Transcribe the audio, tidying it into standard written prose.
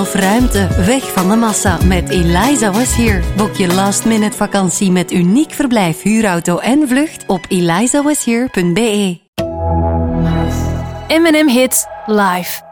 Of ruimte, weg van de massa met Eliza Was Here. Boek je last-minute vakantie met uniek verblijf, huurauto en vlucht op elizawashere.be. M&M Hits live.